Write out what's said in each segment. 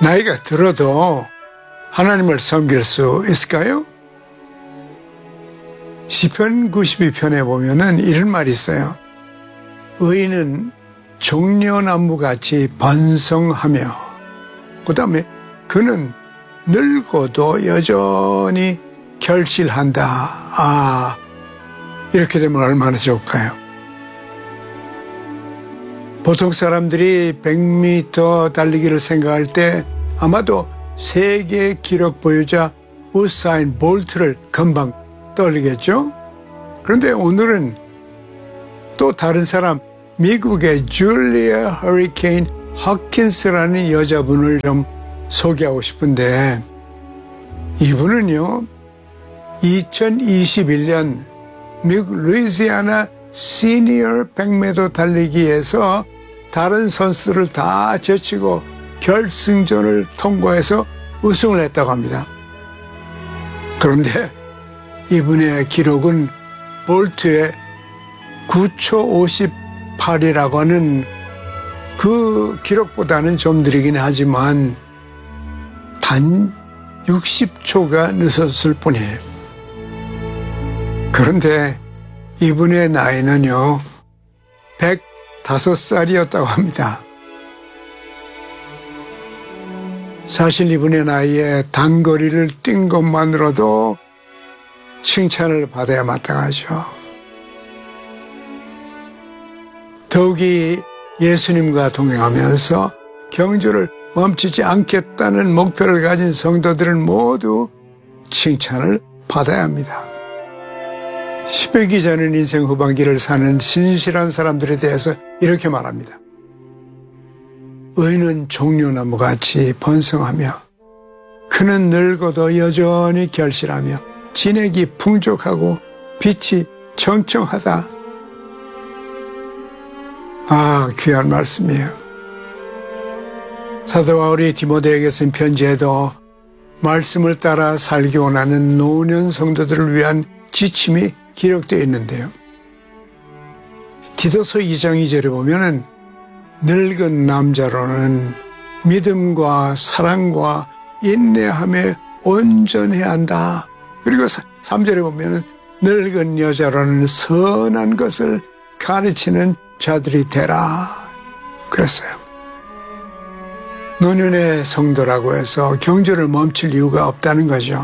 나이가 들어도 하나님을 섬길 수 있을까요? 시편 92편에 보면은 이런 말이 있어요. 의인은 종려나무같이 번성하며 그 다음에 그는 늙어도 여전히 결실한다. 이렇게 되면 얼마나 좋을까요? 보통 사람들이 100m 달리기를 생각할 때 아마도 세계 기록 보유자 우사인 볼트를 금방 떠올리겠죠? 그런데 오늘은 또 다른 사람, 미국의 줄리아 허리케인 허킨스라는 여자분을 좀 소개하고 싶은데, 이분은요 2021년 미국 루이지아나 시니어 100m 달리기에서 다른 선수들을 다 제치고 결승전을 통과해서 우승을 했다고 합니다. 그런데 이분의 기록은 볼트의 9초 58이라고 하는 그 기록보다는 좀 느리긴 하지만 단 60초가 늦었을 뿐이에요. 그런데 이분의 나이는요 105살이었다고 합니다. 사실 이분의 나이에 단거리를 뛴 것만으로도 칭찬을 받아야 마땅하죠. 더욱이 예수님과 동행하면서 경주를 멈추지 않겠다는 목표를 가진 성도들은 모두 칭찬을 받아야 합니다. 10여기 전인 인생 후반기를 사는 신실한 사람들에 대해서 이렇게 말합니다. 의인은 종려나무같이 번성하며 그는 늙어도 여전히 결실하며 진액이 풍족하고 빛이 청청하다. 귀한 말씀이에요. 사도 바울이 디모데에게 쓴 편지에도 말씀을 따라 살기 원하는 노년 성도들을 위한 지침이 기록되어 있는데요. 디도서 2장 2절에 보면은 늙은 남자로는 믿음과 사랑과 인내함에 온전해야 한다. 그리고 3절에 보면은 늙은 여자로는 선한 것을 가르치는 자들이 되라. 그랬어요. 노년의 성도라고 해서 경주를 멈출 이유가 없다는 거죠.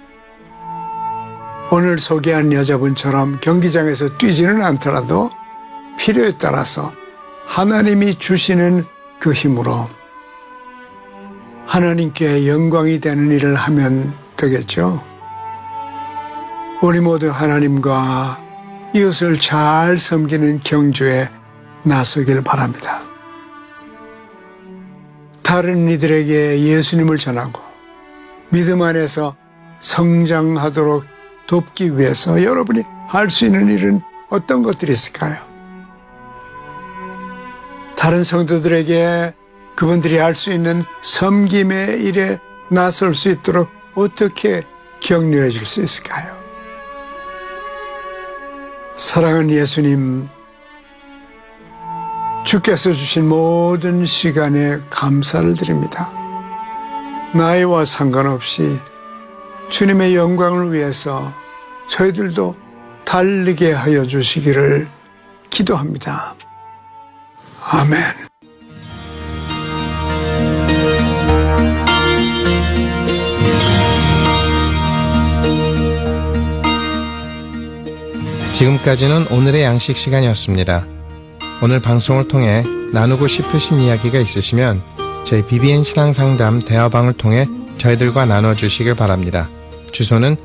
오늘 소개한 여자분처럼 경기장에서 뛰지는 않더라도 필요에 따라서 하나님이 주시는 그 힘으로 하나님께 영광이 되는 일을 하면 되겠죠. 우리 모두 하나님과 이웃을 잘 섬기는 경주에 나서길 바랍니다. 다른 이들에게 예수님을 전하고 믿음 안에서 성장하도록 돕기 위해서 여러분이 할 수 있는 일은 어떤 것들이 있을까요? 다른 성도들에게 그분들이 할 수 있는 섬김의 일에 나설 수 있도록 어떻게 격려해 줄 수 있을까요? 사랑하는 예수님, 주께서 주신 모든 시간에 감사를 드립니다. 나이와 상관없이 주님의 영광을 위해서 저희들도 달리게 하여 주시기를 기도합니다. 아멘. 지금까지는 오늘의 양식 시간이었습니다. 오늘 방송을 통해 나누고 싶으신 이야기가 있으시면 저희 BBN 신앙상담 대화방을 통해 저희들과 나눠주시길 바랍니다. 주소는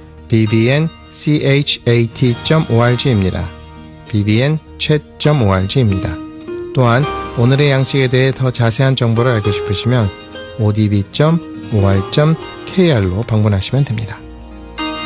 bbnchat.org입니다. bbnchat.org입니다. 또한 오늘의 양식에 대해 더 자세한 정보를 알고 싶으시면 odb.or.kr로 방문하시면 됩니다.